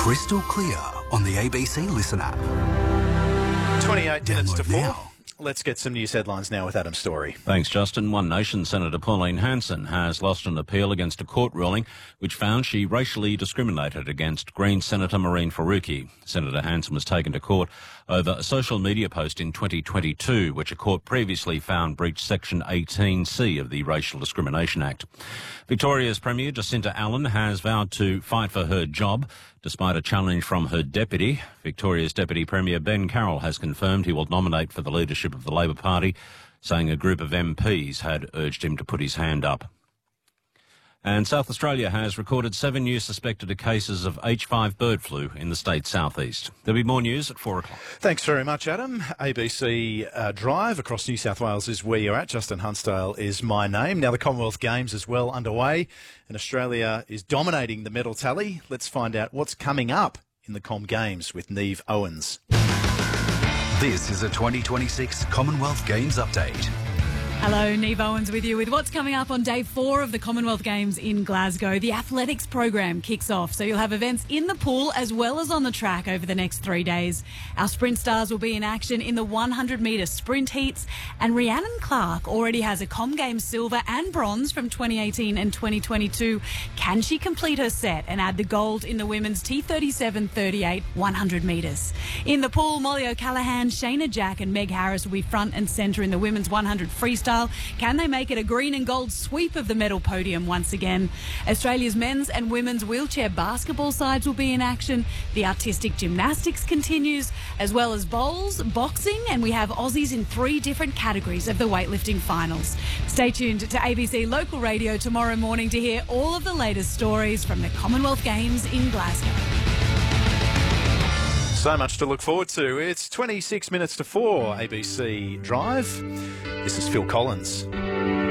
crystal clear on the ABC Listen app. 28 minutes to 4. now. Let's get some news headlines now with Adam Story. Thanks, Justin. One Nation Senator Pauline Hanson has lost an appeal against a court ruling which found she racially discriminated against Green Senator Maureen Faruqi. Senator Hanson was taken to court over a social media post in 2022, which a court previously found breached Section 18C of the Racial Discrimination Act. Victoria's Premier Jacinta Allen has vowed to fight for her job despite a challenge from her deputy. Victoria's Deputy Premier Ben Carroll has confirmed he will nominate for the leadership of the Labor Party, saying a group of MPs had urged him to put his hand up. And South Australia has recorded 7 new suspected cases of H5 bird flu in the state's southeast. There'll be more news at 4 o'clock. Thanks very much, Adam. ABC Drive across New South Wales is where you're at. Justin Hunsdale is my name. Now the Commonwealth Games is well underway and Australia is dominating the medal tally. Let's find out what's coming up in the Com Games with Neve Owens. This is a 2026 Commonwealth Games update. Hello, Neve Owens with you with what's coming up on day 4 of the Commonwealth Games in Glasgow. The athletics program kicks off, so you'll have events in the pool as well as on the track over the next 3 days. Our sprint stars will be in action in the 100-metre sprint heats, and Rhiannon Clark already has a Com Games silver and bronze from 2018 and 2022. Can she complete her set and add the gold in the women's T37-38 100 metres? In the pool, Molly O'Callaghan, Shayna Jack and Meg Harris will be front and centre in the women's 100 freestyle. Can they make it a green and gold sweep of the medal podium once again? Australia's men's and women's wheelchair basketball sides will be in action. The artistic gymnastics continues, as well as bowls, boxing, and we have Aussies in 3 different categories of the weightlifting finals. Stay tuned to ABC Local Radio tomorrow morning to hear all of the latest stories from the Commonwealth Games in Glasgow. So much to look forward to. It's 26 minutes to 4, ABC Drive. This is Phil Collins.